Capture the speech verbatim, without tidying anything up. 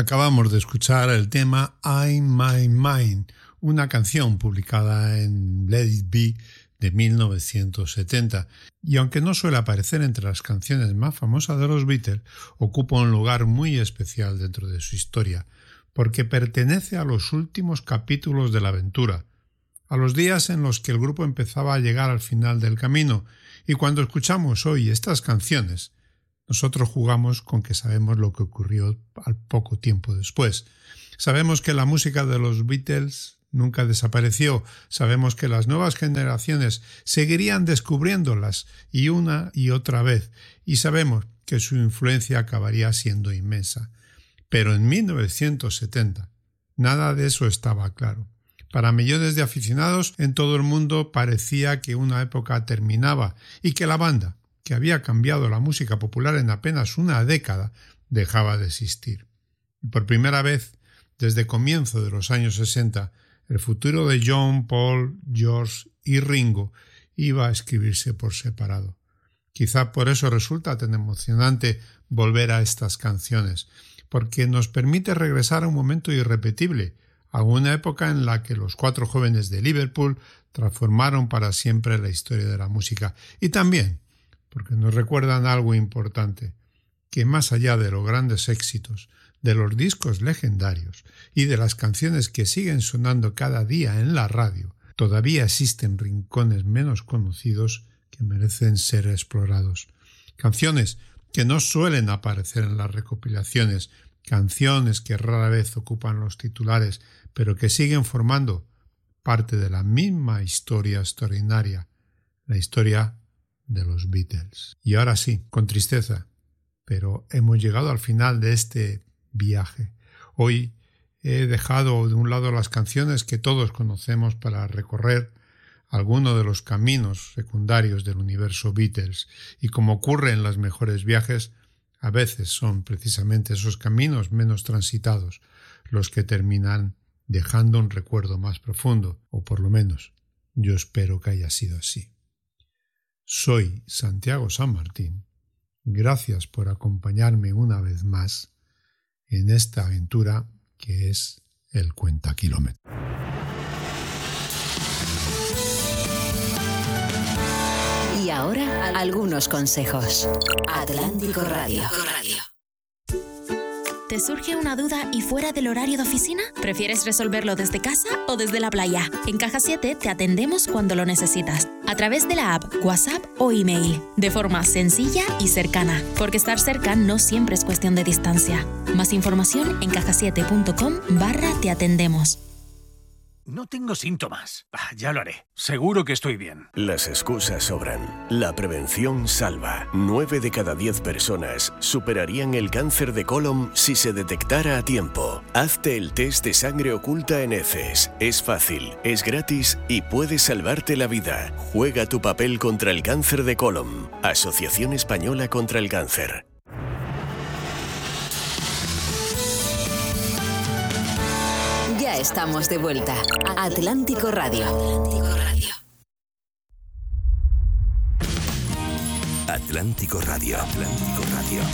Acabamos de escuchar el tema I'm My Mind, una canción publicada en Let It Be de mil novecientos setenta, y aunque no suele aparecer entre las canciones más famosas de los Beatles, ocupa un lugar muy especial dentro de su historia, porque pertenece a los últimos capítulos de la aventura, a los días en los que el grupo empezaba a llegar al final del camino, y cuando escuchamos hoy estas canciones, nosotros jugamos con que sabemos lo que ocurrió al poco tiempo después. Sabemos que la música de los Beatles nunca desapareció, sabemos que las nuevas generaciones seguirían descubriéndolas y una y otra vez, y sabemos que su influencia acabaría siendo inmensa. Pero en mil novecientos setenta nada de eso estaba claro. Para millones de aficionados en todo el mundo parecía que una época terminaba y que la banda, que había cambiado la música popular en apenas una década, dejaba de existir. Y por primera vez, desde comienzo de los años sesenta, el futuro de John, Paul, George y Ringo iba a escribirse por separado. Quizá por eso resulta tan emocionante volver a estas canciones, porque nos permite regresar a un momento irrepetible, a una época en la que los cuatro jóvenes de Liverpool transformaron para siempre la historia de la música. Y también porque nos recuerdan algo importante, que más allá de los grandes éxitos, de los discos legendarios y de las canciones que siguen sonando cada día en la radio, todavía existen rincones menos conocidos que merecen ser explorados. Canciones que no suelen aparecer en las recopilaciones, canciones que rara vez ocupan los titulares, pero que siguen formando parte de la misma historia extraordinaria, la historia de los Beatles. Y ahora sí, con tristeza, pero hemos llegado al final de este viaje. Hoy he dejado de un lado las canciones que todos conocemos para recorrer alguno de los caminos secundarios del universo Beatles, y como ocurre en los mejores viajes, a veces son precisamente esos caminos menos transitados los que terminan dejando un recuerdo más profundo, o por lo menos yo espero que haya sido así. Soy Santiago San Martín. Gracias por acompañarme una vez más en esta aventura que es el Cuentakilómetros. Y ahora, algunos consejos. Atlántico Radio. ¿Te surge una duda y fuera del horario de oficina? ¿Prefieres resolverlo desde casa o desde la playa? En Caja siete te atendemos cuando lo necesitas, a través de la app, WhatsApp o email, de forma sencilla y cercana, porque estar cerca no siempre es cuestión de distancia. Más información en cajasiete.com barra te atendemos. No tengo síntomas. Ah, ya lo haré. Seguro que estoy bien. Las excusas sobran. La prevención salva. Nueve de cada diez personas superarían el cáncer de colon si se detectara a tiempo. Hazte el test de sangre oculta en heces. Es fácil, es gratis y puede salvarte la vida. Juega tu papel contra el cáncer de colon. Asociación Española contra el Cáncer. Ya estamos de vuelta. Atlántico Radio. Atlántico Radio. Atlántico Radio.